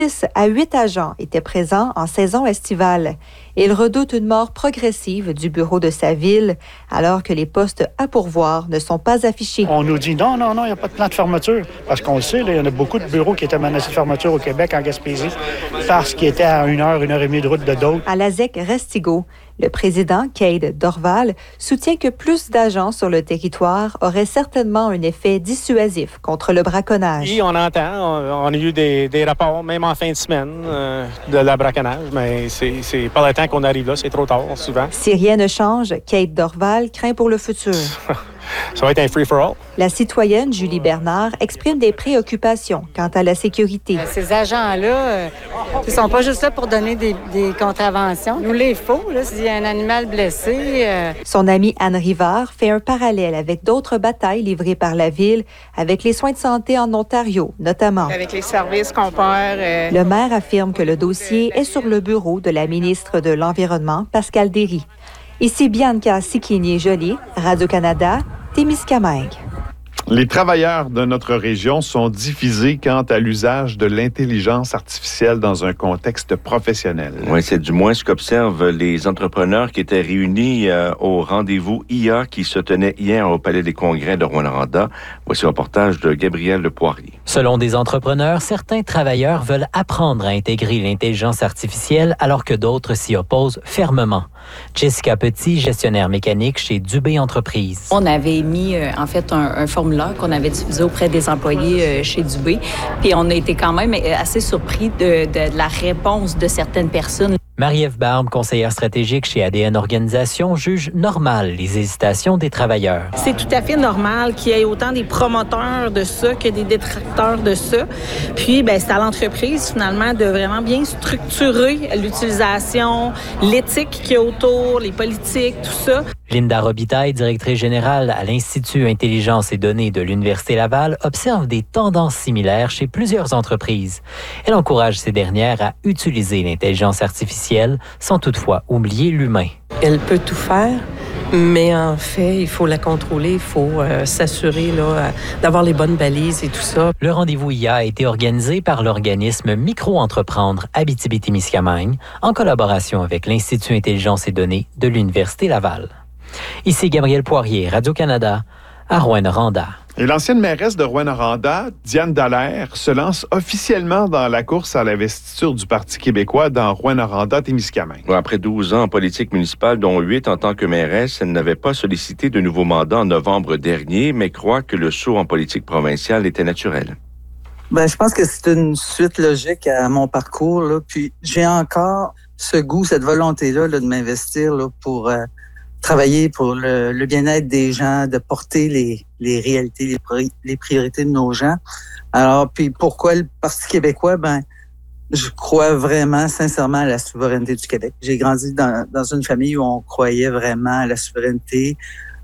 6 à 8 agents étaient présents en saison estivale. Il redoute une mort progressive du bureau de sa ville, alors que les postes à pourvoir ne sont pas affichés. On nous dit non, il n'y a pas de plan de fermeture. Parce qu'on le sait, il y en a beaucoup de bureaux qui étaient menacés de fermeture au Québec, en Gaspésie, parce qu'ils étaient à 1 heure et demie de route de d'autres. À Lazec-Restigo, le président, Cade Dorval, soutient que plus d'agents sur le territoire aurait certainement un effet dissuasif contre le braconnage. Oui, on entend. On a eu des rapports, même en fin de semaine, de la braconnage, mais c'est pas le temps qu'on arrive là, c'est trop tard, souvent. Si rien ne change, Cade Dorval craint pour le futur. Ça va être un free-for-all. La citoyenne Julie Bernard exprime des préoccupations quant à la sécurité. Ces agents-là, ils ne sont pas juste là pour donner des contraventions. Nous, les faut, là, s'il y a un animal blessé. Son amie Anne Rivard fait un parallèle avec d'autres batailles livrées par la ville avec les soins de santé en Ontario, notamment. Avec les services qu'on perd. Le maire affirme que le dossier est sur le bureau de la ministre de l'Environnement, Pascale Derry. Ici Bianca Sikini-Joly, Radio-Canada, Témiscamingue. Les travailleurs de notre région sont divisés quant à l'usage de l'intelligence artificielle dans un contexte professionnel. Oui, c'est du moins ce qu'observent les entrepreneurs qui étaient réunis au rendez-vous IA qui se tenait hier au Palais des Congrès de Rouyn-Noranda. Voici un reportage de Gabriel Poirier. Selon des entrepreneurs, certains travailleurs veulent apprendre à intégrer l'intelligence artificielle alors que d'autres s'y opposent fermement. Jessica Petit, gestionnaire mécanique chez Dubé Entreprises. On avait mis en fait un formulaire qu'on avait diffusé auprès des employés chez Dubé. Puis on a été quand même assez surpris de la réponse de certaines personnes. Marie-Ève Barbe, conseillère stratégique chez ADN Organisation, juge normal les hésitations des travailleurs. C'est tout à fait normal qu'il y ait autant des promoteurs de ça que des détracteurs de ça. Puis, c'est à l'entreprise, finalement, de vraiment bien structurer l'utilisation, l'éthique qu'il y a autour, les politiques, tout ça. Linda Robitaille, directrice générale à l'Institut Intelligence et Données de l'Université Laval, observe des tendances similaires chez plusieurs entreprises. Elle encourage ces dernières à utiliser l'intelligence artificielle sans toutefois oublier l'humain. Elle peut tout faire, mais en fait, il faut la contrôler, il faut s'assurer d'avoir les bonnes balises et tout ça. Le rendez-vous IA a été organisé par l'organisme Micro-Entreprendre Abitibi-Témiscamingue en collaboration avec l'Institut Intelligence et Données de l'Université Laval. Ici Gabriel Poirier, Radio-Canada, à Rouyn-Noranda. Et l'ancienne mairesse de Rouyn-Noranda, Diane Dallaire, se lance officiellement dans la course à l'investiture du Parti québécois dans Rouyn-Noranda-Témiscamingue. Après 12 ans en politique municipale, dont 8 en tant que mairesse, elle n'avait pas sollicité de nouveau mandat en novembre dernier, mais croit que le saut en politique provinciale était naturel. Je pense que c'est une suite logique à mon parcours. Là. Puis j'ai encore ce goût, cette volonté-là de m'investir pour travailler pour le bien-être des gens, de porter les réalités, les priorités de nos gens. Alors, puis pourquoi le Parti québécois? Je crois vraiment, sincèrement, à la souveraineté du Québec. J'ai grandi dans une famille où on croyait vraiment à la souveraineté.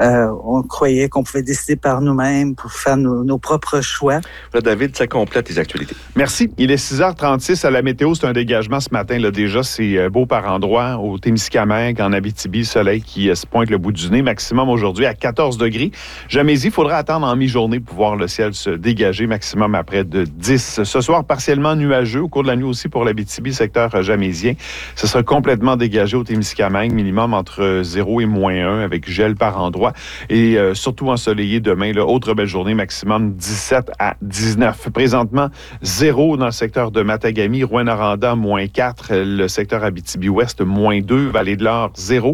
On croyait qu'on pouvait décider par nous-mêmes pour faire nos propres choix. Là, David, ça complète les actualités. Merci. Il est 6h36 à la météo. C'est un dégagement ce matin. Là, déjà, c'est beau par endroits. Au Témiscamingue, en Abitibi, soleil qui se pointe le bout du nez. Maximum aujourd'hui à 14 degrés. Jamais il faudra attendre en mi-journée pour voir le ciel se dégager. Maximum à près de 10. Ce soir, partiellement nuageux. Au cours de la nuit aussi pour l'Abitibi, secteur jamaisien. Ce sera complètement dégagé au Témiscamingue. Minimum entre 0 et -1 avec gel par endroit. Et surtout ensoleillé demain. Là, autre belle journée, maximum 17 à 19. Présentement, 0 dans le secteur de Matagami, Rouyn-Noranda, -4. Le secteur Abitibi-Ouest, -2. Vallée-de-l'Or, 0.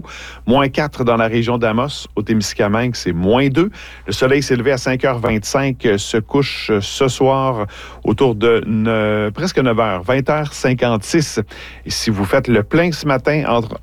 -4 dans la région d'Amos. Au Témiscamingue, c'est -2. Le soleil s'est levé à 5h25. Se couche ce soir autour de presque 9h, 20h56. Et si vous faites le plein ce matin, entre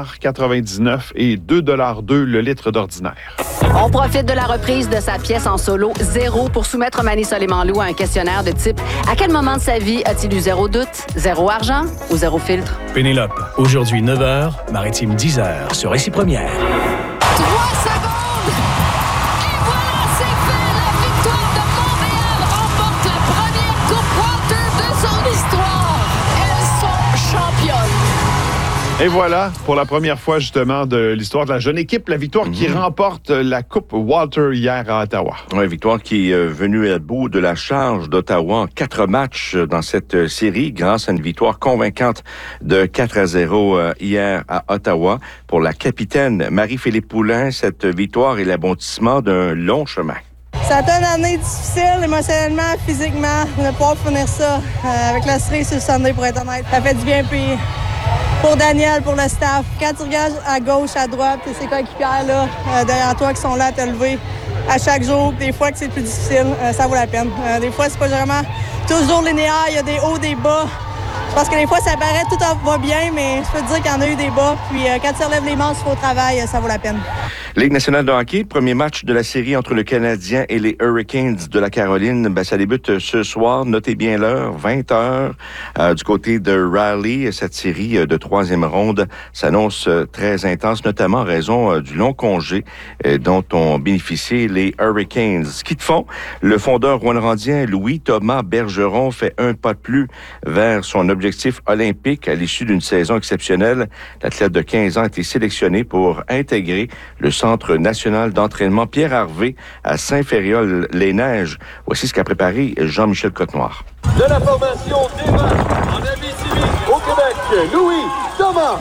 1,99 $ et 2,2 $ le litre d'ordinaire. On profite de la reprise de sa pièce en solo « Zéro » pour soumettre Mani Soleimanlou à un questionnaire de type « À quel moment de sa vie a-t-il eu zéro doute, zéro argent ou zéro filtre? » Pénélope, aujourd'hui 9h, Maritime 10h sur Ici Première. 3 secondes! Et voilà, c'est fait! La victoire de Montréal remporte la première Coupe Walter de son histoire. Elles sont championnes. Et voilà, pour la première fois justement de l'histoire de la jeune équipe, la victoire qui remporte la Coupe Walter hier à Ottawa. Oui, victoire qui est venue à bout de la charge d'Ottawa en 4 matchs dans cette série grâce à une victoire convaincante de 4-0 hier à Ottawa. Pour la capitaine Marie-Philippe Poulin, cette victoire est l'aboutissement d'un long chemin. Ça a été une année difficile, émotionnellement, physiquement, de pouvoir finir ça avec la série sur le Sunday, pour être honnête. Ça fait du bien, puis pour Daniel, pour le staff. Quand tu regardes à gauche, à droite, c'est ces coéquipières là, derrière toi qui sont là à te lever à chaque jour. Des fois que c'est plus difficile, ça vaut la peine. Des fois, c'est pas vraiment toujours linéaire, il y a des hauts, des bas. Parce que des fois, ça paraît tout va bien, mais je peux te dire qu'il y en a eu des bas. Puis quand tu relèves les manches au travail, ça vaut la peine. Ligue nationale de hockey, premier match de la série entre le Canadien et les Hurricanes de la Caroline. Ça débute ce soir. Notez bien l'heure, 20h, du côté de Raleigh. Cette série de 3e ronde s'annonce très intense, notamment en raison du long congé dont ont bénéficié les Hurricanes. Ce qu'ils font, le fondeur rouyn-norandien Louis-Thomas Bergeron fait un pas de plus vers son objectif olympique à l'issue d'une saison exceptionnelle. L'athlète de 15 ans a été sélectionné pour intégrer le Centre national d'entraînement Pierre Harvey à Saint-Fériol-les-Neiges. Voici ce qu'a préparé Jean-Michel Cotenoir. De la formation des Vents en Abitibi, au Québec, Louis-Thomas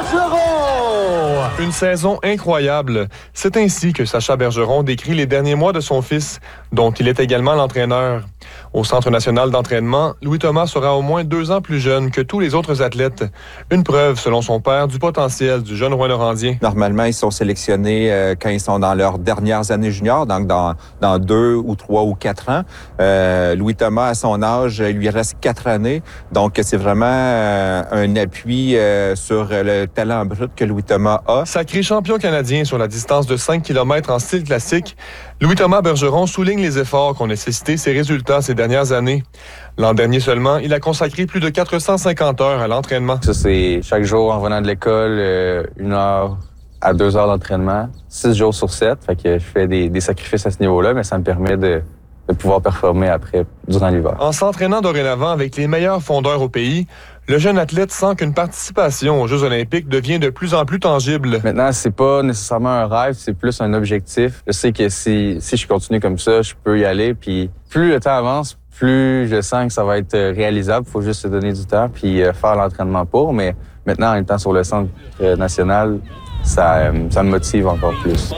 Bergeron! Une saison incroyable. C'est ainsi que Sacha Bergeron décrit les derniers mois de son fils, dont il est également l'entraîneur. Au Centre national d'entraînement, Louis-Thomas sera au moins 2 ans plus jeune que tous les autres athlètes. Une preuve, selon son père, du potentiel du jeune rouyn-norandien. Normalement, ils sont sélectionnés quand ils sont dans leurs dernières années juniors, donc dans 2 ou 3 ou 4 ans. Louis-Thomas, à son âge, il lui reste 4 années. Donc, c'est vraiment un appui sur le talent brut que Louis-Thomas a. Sacré champion canadien sur la distance de 5 km en style classique, Louis-Thomas Bergeron souligne les efforts qu'ont nécessité ses résultats ces dernières années. L'an dernier seulement, il a consacré plus de 450 heures à l'entraînement. Ça, c'est chaque jour en venant de l'école, 1 heure à 2 heures d'entraînement, 6 jours sur 7. Fait que je fais des sacrifices à ce niveau-là, mais ça me permet de pouvoir performer après, durant l'hiver. En s'entraînant dorénavant avec les meilleurs fondeurs au pays, le jeune athlète sent qu'une participation aux Jeux olympiques devient de plus en plus tangible. Maintenant, c'est pas nécessairement un rêve, c'est plus un objectif. Je sais que si je continue comme ça, je peux y aller. Puis plus le temps avance, plus je sens que ça va être réalisable. Il faut juste se donner du temps puis faire l'entraînement pour. Mais maintenant, en étant sur le centre national, ça me motive encore plus.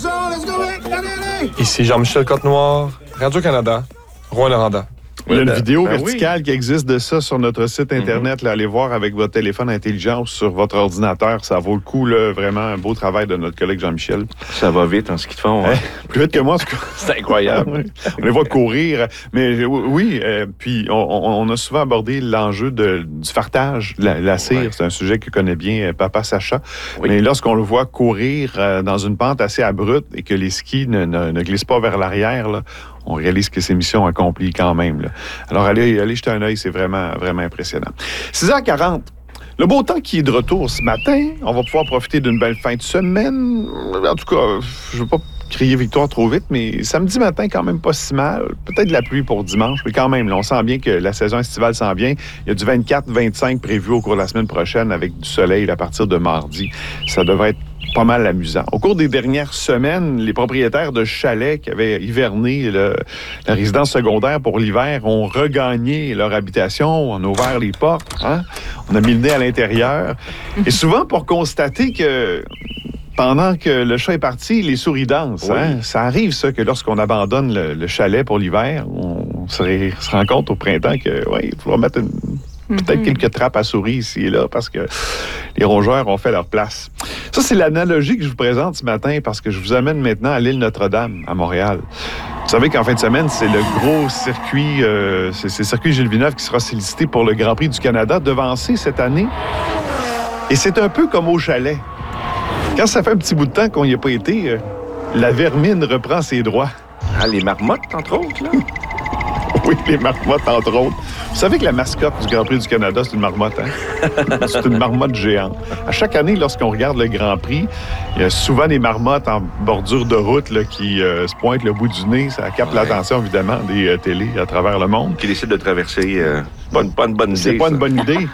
Ici Jean-Michel Cotenoir, Radio-Canada, Rouyn-Noranda. Il y a une vidéo verticale qui existe de ça sur notre site Internet. Là, allez voir avec votre téléphone intelligent ou sur votre ordinateur. Ça vaut le coup, là, vraiment un beau travail de notre collègue Jean-Michel. Ça va vite en ce qu'ils font. Hein? Plus vite que moi, en tout cas. C'est incroyable. On les voit courir. Mais oui, puis on a souvent abordé l'enjeu du fartage, la cire. C'est un sujet que connaît bien papa Sacha. Oui. Mais lorsqu'on le voit courir dans une pente assez abrupte et que les skis ne glissent pas vers l'arrière, là, on réalise que c'est mission accomplie quand même. Là. Alors, allez jeter un œil, c'est vraiment, vraiment impressionnant. 6h40. Le beau temps qui est de retour ce matin. On va pouvoir profiter d'une belle fin de semaine. En tout cas, je ne veux pas crier victoire trop vite, mais samedi matin, quand même pas si mal. Peut-être de la pluie pour dimanche, mais quand même, là, on sent bien que la saison estivale s'en vient. Il y a du 24-25 prévu au cours de la semaine prochaine avec du soleil à partir de mardi. Ça devrait être pas mal amusant. Au cours des dernières semaines, les propriétaires de chalets qui avaient hiverné la résidence secondaire pour l'hiver ont regagné leur habitation, on a ouvert les portes, hein? On a mis le nez à l'intérieur. Et souvent pour constater que pendant que le chat est parti, les souris dansent. Oui. Hein? Ça arrive, ça, que lorsqu'on abandonne le chalet pour l'hiver, on se rend compte au printemps que il faut mettre peut-être quelques trappes à souris ici et là parce que les rongeurs ont fait leur place. Ça, c'est l'analogie que je vous présente ce matin parce que je vous amène maintenant à l'île Notre-Dame, à Montréal. Vous savez qu'en fin de semaine, c'est le gros circuit, c'est le circuit Gilles Villeneuve qui sera sollicité pour le Grand Prix du Canada, devancé cette année. Et c'est un peu comme au chalet. Quand ça fait un petit bout de temps qu'on n'y a pas été, la vermine reprend ses droits. Ah, les marmottes, entre autres, là? Oui, les marmottes, entre autres. Vous savez que la mascotte du Grand Prix du Canada, c'est une marmotte, hein? C'est une marmotte géante. À chaque année, lorsqu'on regarde le Grand Prix, il y a souvent des marmottes en bordure de route là, qui se pointent le bout du nez. Ça capte l'attention, évidemment, des télés à travers le monde. Qui décident de traverser. Pas une bonne idée. C'est pas une bonne idée.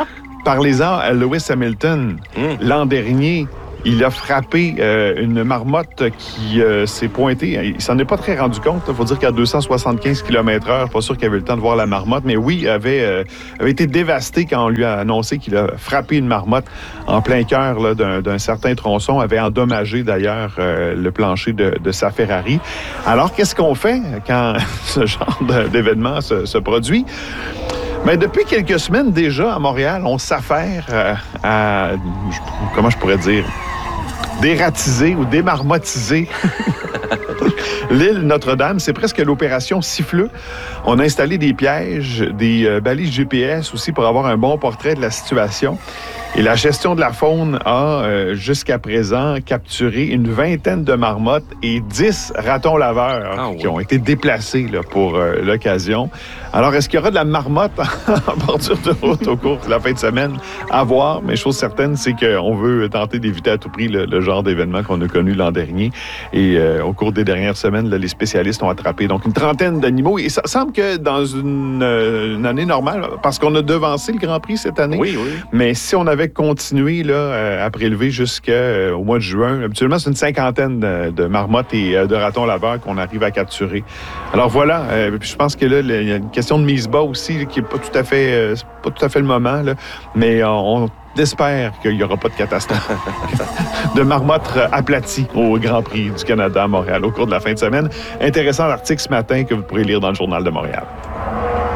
Parlez-en à Lewis Hamilton. L'an dernier, il a frappé une marmotte qui s'est pointée. Il s'en est pas très rendu compte. Il faut dire qu'à 275 km/h, pas sûr qu'il avait le temps de voir la marmotte, mais oui, il avait été dévasté quand on lui a annoncé qu'il a frappé une marmotte en plein cœur là, d'un certain tronçon, avait endommagé d'ailleurs le plancher de sa Ferrari. Alors, qu'est-ce qu'on fait quand ce genre d'événement se produit? Mais depuis quelques semaines déjà, à Montréal, on s'affaire à, comment je pourrais dire, dératiser ou démarmotiser l'île Notre-Dame. C'est presque l'opération Siffleux. On a installé des pièges, des balises GPS aussi pour avoir un bon portrait de la situation. Et la gestion de la faune a, jusqu'à présent, capturé une vingtaine de marmottes et 10 ratons laveurs qui ont été déplacés là, pour l'occasion. Alors, est-ce qu'il y aura de la marmotte en bordure de route au cours de la fin de semaine? À voir, mais chose certaine, c'est qu'on veut tenter d'éviter à tout prix le genre d'événement qu'on a connu l'an dernier. Et au cours des dernières semaines, là, les spécialistes ont attrapé donc une trentaine d'animaux. Et ça semble que dans une année normale, parce qu'on a devancé le Grand Prix cette année, oui. Mais si on avait continué là, à prélever jusqu'au mois de juin, habituellement, c'est une cinquantaine de marmottes et de ratons laveurs qu'on arrive à capturer. Alors voilà, je pense que là, il y a une question de mise bas aussi, là, qui n'est pas tout à fait le moment, là, mais on espère qu'il n'y aura pas de catastrophe de marmottes aplaties au Grand Prix du Canada à Montréal au cours de la fin de semaine. Intéressant l'article ce matin que vous pourrez lire dans le Journal de Montréal.